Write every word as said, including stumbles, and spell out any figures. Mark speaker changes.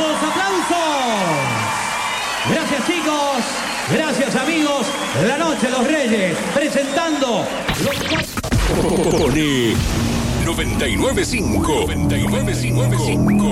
Speaker 1: Todos aplausos. Gracias, chicos. Gracias, amigos. La Noche de los Reyes, presentando los...
Speaker 2: Pone noventa y nueve punto cinco. noventa y nueve punto cinco.